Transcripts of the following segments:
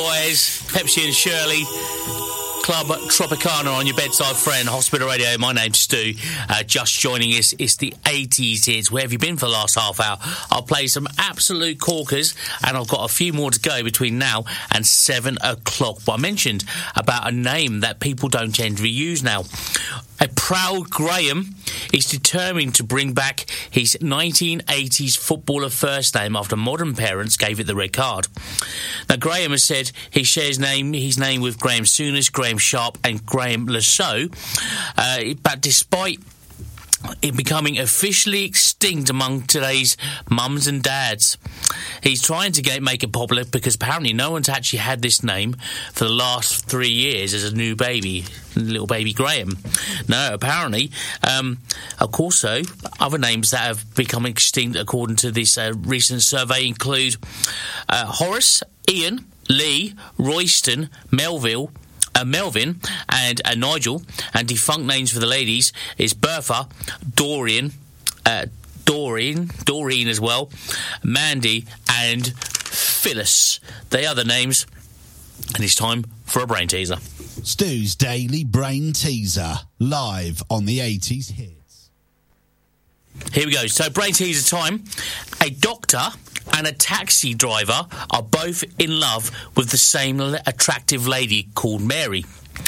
Boys, Pepsi and Shirley, Club Tropicana on your bedside friend, Hospital Radio. My name's Stu. Just joining us, it's the 80s hits. Where have you been for the last half hour? I'll play some absolute corkers, and I've got a few more to go between now and 7 o'clock. But I mentioned about a name that people don't generally use now. A proud Graham is determined to bring back his 1980s footballer first name after modern parents gave it the red card. Now, Graham has said he shares his name with Graham Souness, Graham Sharp and Graham Lasso, but despite it becoming officially extinct among today's mums and dads, he's trying to make it popular because apparently no one's actually had this name for the last 3 years as a new baby, little baby Graham. No, apparently, of course, so other names that have become extinct according to this recent survey include Horace, Ian, Lee, Royston, Melvin and Nigel, and defunct names for the ladies is Bertha, Doreen as well, Mandy and Phyllis. They are the names, and it's time for a brain teaser. Stu's Daily Brain Teaser, live on the 80s hits. Here we go. So, brain teaser time. A doctor and a taxi driver are both in love with the same attractive lady called Mary.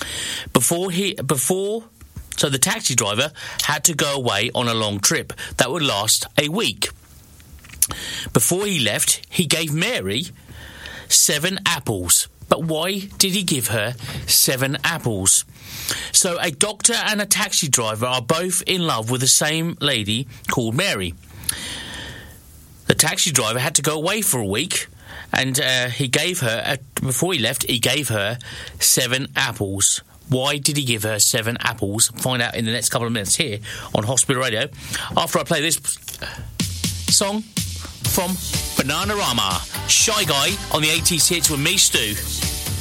So the taxi driver had to go away on a long trip that would last a week. Before he left, he gave Mary 7 apples. But why did he give her 7 apples? So a doctor and a taxi driver are both in love with the same lady called Mary. The taxi driver had to go away for a week, and he gave her, before he left, he gave her 7 apples. Why did he give her 7 apples? Find out in the next couple of minutes here on Hospital Radio, after I play this song from Bananarama. Shy Guy on the 80s hits with me, Stu.